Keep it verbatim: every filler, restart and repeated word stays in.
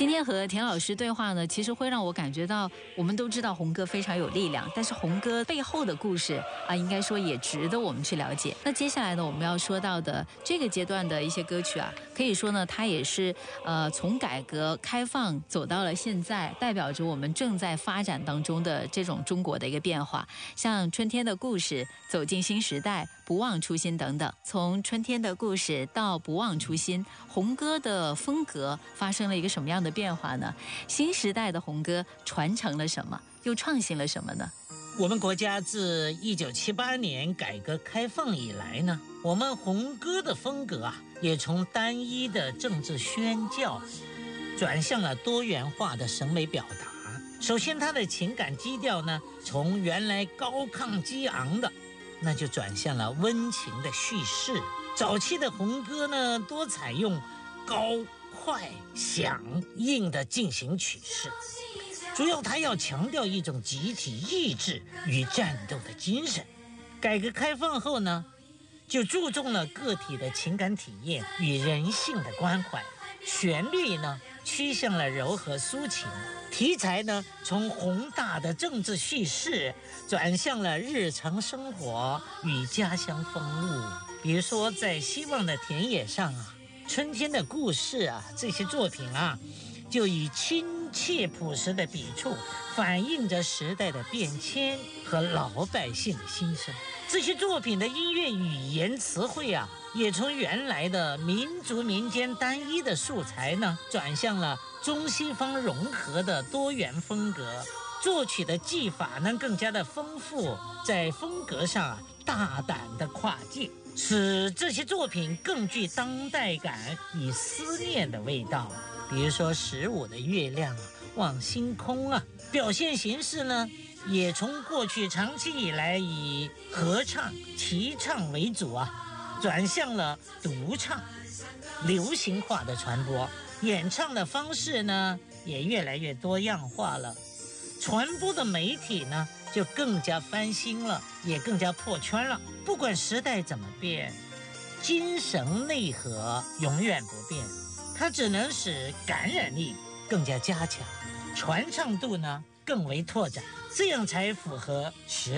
今天和田老师对话呢，其实会让我感觉到，我们都知道红歌非常有力量，但是红歌背后的故事啊，应该说也值得我们去了解。那接下来呢，我们要说到的这个阶段的一些歌曲啊，可以说呢，它也是呃从改革开放走到了现在，代表着我们正在发展当中的这种中国的一个变化。像《春天的故事》、走进新时代、不忘初心等等。从《春天的故事》到不忘初心，红歌的风格发生了一个什么样的变化呢？新时代的红歌传承了什么，又创新了什么呢？ 我们国家自一九七八年改革开放以来呢，我们红歌的风格啊，也从单一的政治宣教转向了多元化的审美表达。首先，它的情感基调呢，从原来高亢激昂的，那就转向了温情的叙事。早期的红歌呢，多采用高快响应的进行曲式，主要它要强调一种集体意志与战斗的精神。改革开放后呢，就注重了个体的情感体验与人性的关怀，旋律呢趋向了柔和抒情，题材呢从宏大的政治叙事转向了日常生活与家乡风物。比如说在希望的田野上啊，春天的故事啊，这些作品啊，就以亲切朴实的笔触反映着时代的变迁和老百姓的心声。这些作品的音乐语言词汇啊，也从原来的民族民间单一的素材呢，转向了中西方融合的多元风格。作曲的技法呢，更加的丰富，在风格上啊，大胆的跨界，使这些作品更具当代感与思念的味道。比如说十五的月亮啊，望星空啊，表现形式呢，也从过去长期以来以合唱、齐唱为主啊，转向了独唱，流行化的传播。演唱的方式呢，也越来越多样化了。传播的媒体呢，就更加翻新了，也更加破圈了。不管时代怎么变，精神内核永远不变，它只能使感染力更加加强，传唱度呢更为拓展，这样才符合时